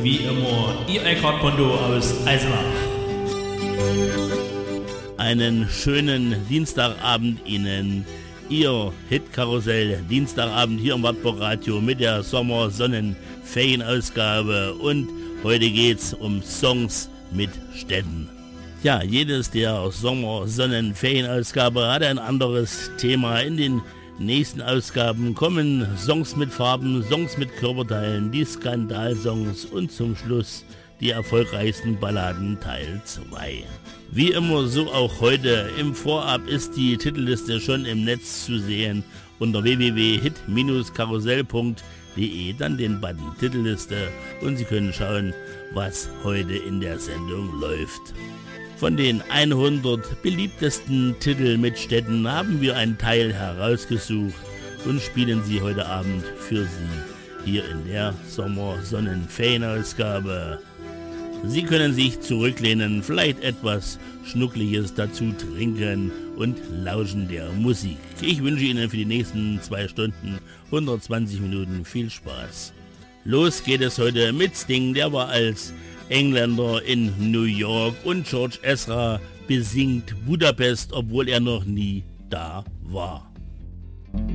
wie immer Ihr Eckhard Pondo aus Eisenach. Einen schönen Dienstagabend Ihnen. Ihr Hitkarussell Dienstagabend hier im Wartburg Radio mit der Sommer-Sonnen-Ferienausgabe und heute geht's um Songs mit Städten. Ja, jedes der Sommer-Sonnen-Ferienausgabe hat ein anderes Thema. In den nächsten Ausgaben kommen Songs mit Farben, Songs mit Körperteilen, die Skandalsongs und zum Schluss die erfolgreichsten Balladen Teil 2. Wie immer so auch heute. Im Vorab ist die Titelliste schon im Netz zu sehen unter www.hit-karussell.de, dann den Button Titelliste und Sie können schauen, was heute in der Sendung läuft. Von den 100 beliebtesten Titeln mit Städten haben wir einen Teil herausgesucht und spielen sie heute Abend für Sie hier in der Sommer-Sonnen-Ferienausgabe. Sie können sich zurücklehnen, vielleicht etwas Schnuckliges dazu trinken und lauschen der Musik. Ich wünsche Ihnen für die nächsten 2 Stunden 120 Minuten viel Spaß. Los geht es heute mit Sting, der war als Engländer in New York, und George Ezra besingt Budapest, obwohl er noch nie da war.